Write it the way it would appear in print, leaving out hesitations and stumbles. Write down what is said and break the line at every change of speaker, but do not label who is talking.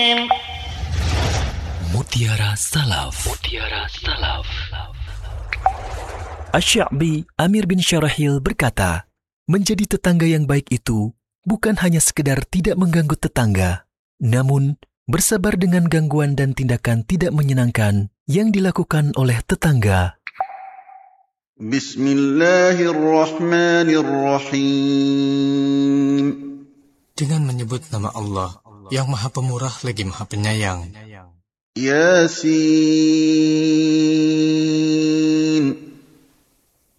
Mutiara Salaf. Asy-Sya'bi Amir bin Syarahil berkata, menjadi tetangga yang baik itu bukan hanya sekedar tidak mengganggu tetangga, namun bersabar dengan gangguan dan tindakan tidak menyenangkan yang dilakukan oleh tetangga.
Bismillahirrahmanirrahim.
Dengan menyebut nama Allah yang Maha Pemurah lagi Maha Penyayang.
Yasin.